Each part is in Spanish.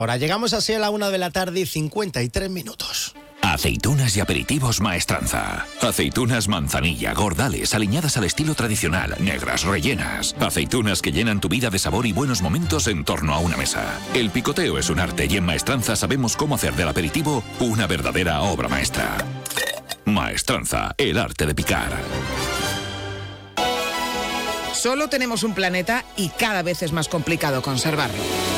Ahora llegamos así a la 1:53 p.m. Aceitunas y aperitivos Maestranza. Aceitunas manzanilla, gordales, aliñadas al estilo tradicional, negras, rellenas. Aceitunas que llenan tu vida de sabor y buenos momentos en torno a una mesa. El picoteo es un arte y en Maestranza sabemos cómo hacer del aperitivo una verdadera obra maestra. Maestranza, el arte de picar. Solo tenemos un planeta y cada vez es más complicado conservarlo.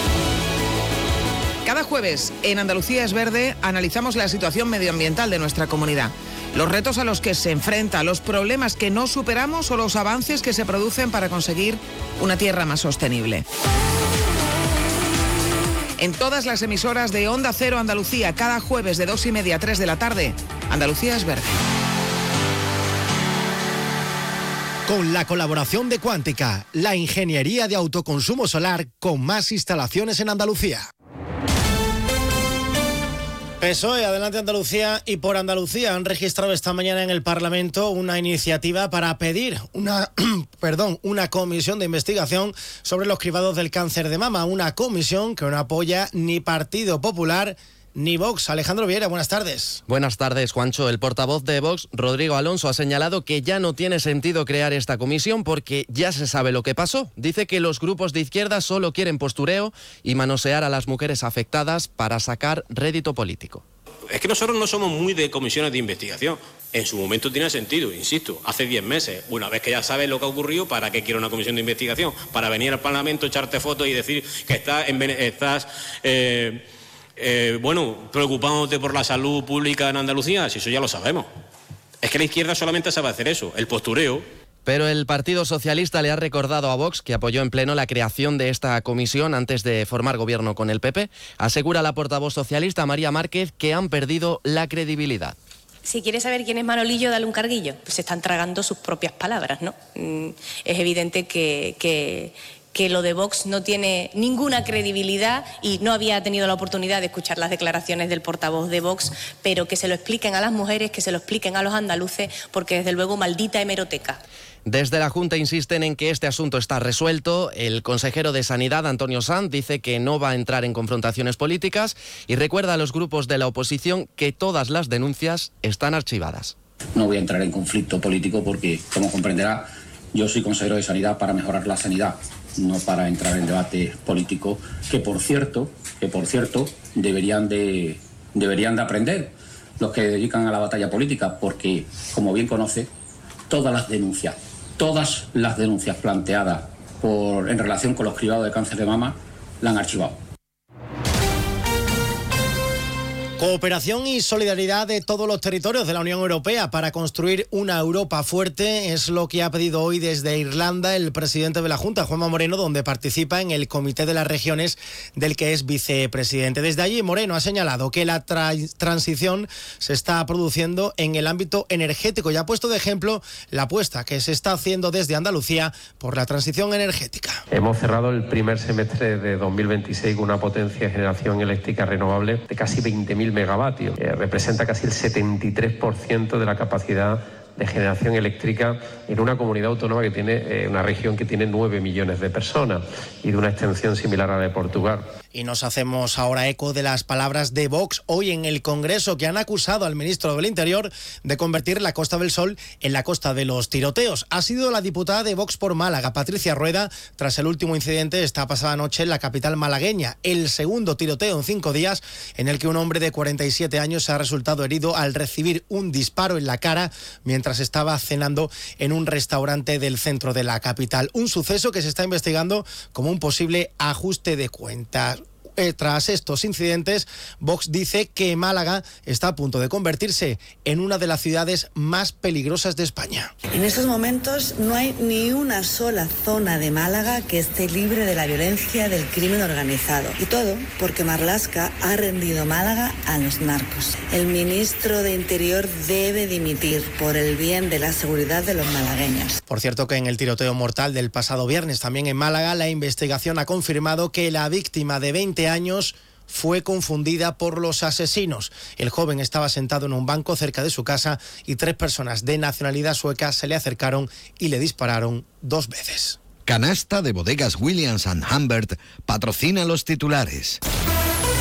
Cada jueves en Andalucía es Verde analizamos la situación medioambiental de nuestra comunidad, los retos a los que se enfrenta, los problemas que no superamos o los avances que se producen para conseguir una tierra más sostenible. En todas las emisoras de Onda Cero Andalucía, cada jueves de 2:30 a 3 de la tarde, Andalucía es Verde. Con la colaboración de Cuántica, la ingeniería de autoconsumo solar con más instalaciones en Andalucía. PSOE, Adelante Andalucía y Por Andalucía han registrado esta mañana en el Parlamento una iniciativa para pedir una comisión de investigación sobre los cribados del cáncer de mama, una comisión que no apoya ni Partido Popular ni Vox. Alejandro Viera, buenas tardes. Buenas tardes, Juancho. El portavoz de Vox, Rodrigo Alonso, ha señalado que ya no tiene sentido crear esta comisión porque ya se sabe lo que pasó. Dice que los grupos de izquierda solo quieren postureo y manosear a las mujeres afectadas para sacar rédito político. Es que nosotros no somos muy de comisiones de investigación. En su momento tiene sentido, insisto, hace 10 meses. Una vez que ya sabes lo que ha ocurrido, ¿para qué quiero una comisión de investigación? Para venir al Parlamento, echarte fotos y decir que estás preocupándote por la salud pública en Andalucía, si eso ya lo sabemos. Es que la izquierda solamente sabe hacer eso, el postureo. Pero el Partido Socialista le ha recordado a Vox que apoyó en pleno la creación de esta comisión antes de formar gobierno con el PP. Asegura la portavoz socialista María Márquez que han perdido la credibilidad. Si quieres saber quién es Manolillo, dale un carguillo. Pues se están tragando sus propias palabras, ¿no? Es evidente que lo de Vox no tiene ninguna credibilidad y no había tenido la oportunidad de escuchar las declaraciones del portavoz de Vox, pero que se lo expliquen a las mujeres, que se lo expliquen a los andaluces, porque desde luego maldita hemeroteca. Desde la Junta insisten en que este asunto está resuelto. El consejero de Sanidad, Antonio Sanz, dice que no va a entrar en confrontaciones políticas y recuerda a los grupos de la oposición que todas las denuncias están archivadas. No voy a entrar en conflicto político porque, como comprenderá, yo soy consejero de Sanidad para mejorar la sanidad, no para entrar en debate político, que por cierto, deberían de aprender los que dedican a la batalla política, porque, como bien conoce, todas las denuncias planteadas en relación con los cribados de cáncer de mama la han archivado. Cooperación y solidaridad de todos los territorios de la Unión Europea para construir una Europa fuerte es lo que ha pedido hoy desde Irlanda el presidente de la Junta, Juanma Moreno, donde participa en el Comité de las Regiones del que es vicepresidente. Desde allí, Moreno ha señalado que la transición se está produciendo en el ámbito energético y ha puesto de ejemplo la apuesta que se está haciendo desde Andalucía por la transición energética. Hemos cerrado el primer semestre de 2026 con una potencia de generación eléctrica renovable de casi 20.000 megavatios. Representa casi el 73% de la capacidad de generación eléctrica en una comunidad autónoma que tiene una región que tiene 9 millones de personas y de una extensión similar a la de Portugal. Y nos hacemos ahora eco de las palabras de Vox hoy en el Congreso, que han acusado al ministro del Interior de convertir la Costa del Sol en la costa de los tiroteos. Ha sido la diputada de Vox por Málaga, Patricia Rueda, tras el último incidente esta pasada noche en la capital malagueña. El segundo tiroteo en 5 días en el que un hombre de 47 años ha resultado herido al recibir un disparo en la cara mientras estaba cenando en un restaurante del centro de la capital. Un suceso que se está investigando como un posible ajuste de cuentas. Tras estos incidentes, Vox dice que Málaga está a punto de convertirse en una de las ciudades más peligrosas de España. En estos momentos no hay ni una sola zona de Málaga que esté libre de la violencia del crimen organizado. Y todo porque Marlaska ha rendido Málaga a los narcos. El ministro de Interior debe dimitir por el bien de la seguridad de los malagueños. Por cierto que en el tiroteo mortal del pasado viernes, también en Málaga, la investigación ha confirmado que la víctima de 20 años fue confundida por los asesinos. El joven estaba sentado en un banco cerca de su casa y 3 personas de nacionalidad sueca se le acercaron y le dispararon 2 veces. Canasta de Bodegas Williams & Humbert patrocina los titulares.